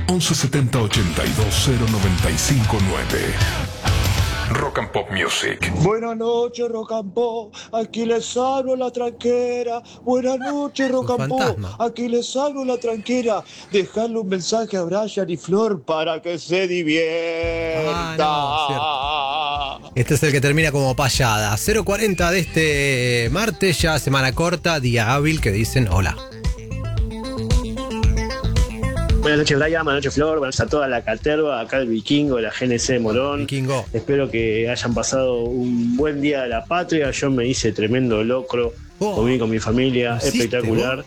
1170 82 0959. Rock and Pop Music. Buenas noches, Rock and Pop. Aquí les hablo la tranquera. Buenas noches, Rock and Pop. Aquí les hablo la tranquera. Dejadle un mensaje a Brian y Flor para que se divierta. Este es el que termina como payada. 040 de este martes, ya semana corta, día hábil, que dicen hola. Buenas noches, Brian, buenas noches, Flor, buenas noches a toda la caterva, acá el Vikingo de la GNC de Morón. Vikingo. Espero que hayan pasado un buen día de la patria. Yo me hice tremendo locro, comí con mi familia, espectacular.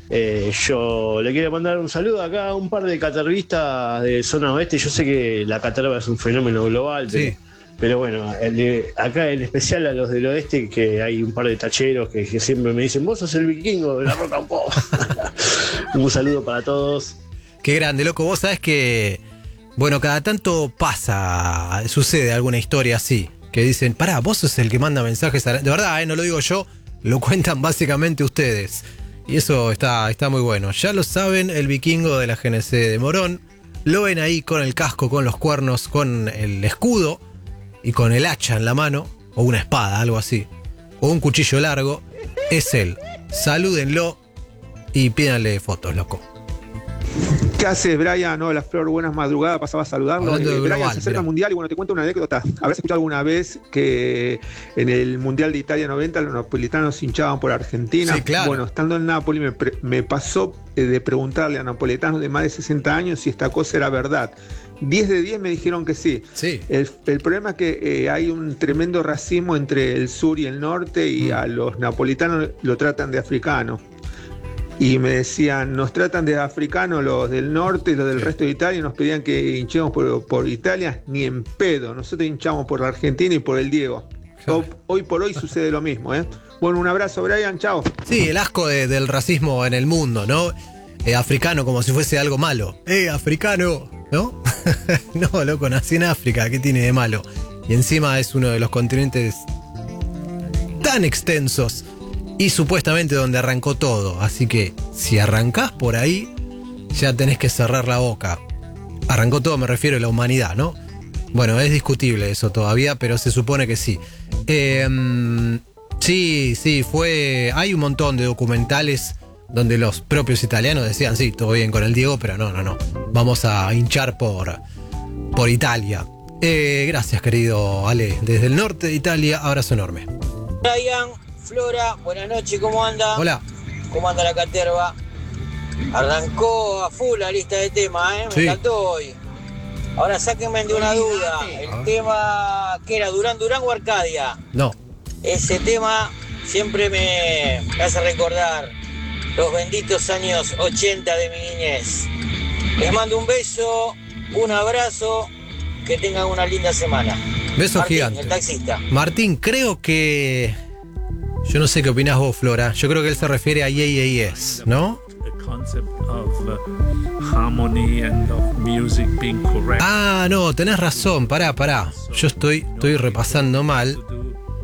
Yo le quiero mandar un saludo acá a un par de catervistas de zona oeste. Yo sé que la caterva es un fenómeno global, sí. Pero bueno, acá en especial a los del oeste, que hay un par de tacheros que siempre me dicen, vos sos el Vikingo de la Rock and Pop. Un saludo para todos. Qué grande, loco. Vos sabés que, bueno, cada tanto sucede alguna historia así, que dicen, pará, vos sos el que manda mensajes de verdad, no lo digo yo, lo cuentan básicamente ustedes. Y eso está muy bueno. Ya lo saben, el Vikingo de la GNC de Morón. Lo ven ahí con el casco, con los cuernos, con el escudo y con el hacha en la mano, o una espada, algo así, o un cuchillo largo. Es él. Salúdenlo y pídanle fotos, loco. ¿Qué haces, Brian? Hola, Flor, buenas madrugadas, pasaba a saludarlo. Brian, se acerca el Mundial y bueno, te cuento una anécdota. Habrás escuchado alguna vez que en el Mundial de Italia 90 los napolitanos hinchaban por Argentina. Sí, claro. Bueno, estando en Nápoles me pasó de preguntarle a napolitanos de más de 60 años si esta cosa era verdad. 10 de 10 me dijeron que sí. El problema es que hay un tremendo racismo entre el sur y el norte y a los napolitanos lo tratan de africano. Y me decían, nos tratan de africanos los del norte y los del resto de Italia, y nos pedían que hinchemos por Italia, ni en pedo. Nosotros hinchamos por la Argentina y por el Diego. Hoy por hoy sucede lo mismo, ¿eh? Bueno, un abrazo, Brian, chao. Sí, el asco del racismo en el mundo, ¿no? Africano como si fuese algo malo. Africano, ¿no? No, loco, nací en África, ¿qué tiene de malo? Y encima es uno de los continentes tan extensos y supuestamente donde arrancó todo. Así que si arrancás por ahí, ya tenés que cerrar la boca. Arrancó todo, me refiero a la humanidad, ¿no? Bueno, es discutible eso todavía, pero se supone que sí. Sí, fue... Hay un montón de documentales donde los propios italianos decían, sí, todo bien con el Diego, pero no. Vamos a hinchar por Italia. Gracias, querido Ale. Desde el norte de Italia, abrazo enorme. Brian, Flora, buenas noches, ¿cómo anda? Hola. ¿Cómo anda la caterva? Arrancó a full la lista de temas, me encantó hoy. Ahora sáquenme de una duda. El tema, ¿qué era? ¿Durán o Arcadia? No. Ese tema siempre me hace recordar los benditos años 80 de mi niñez. Les mando un beso, un abrazo, que tengan una linda semana. Beso Martín, gigante. El taxista. Martín, creo que... Yo no sé qué opinás vos, Flora. Yo creo que él se refiere a Yes, ¿no? Ah, no, tenés razón. Pará. Yo estoy repasando mal.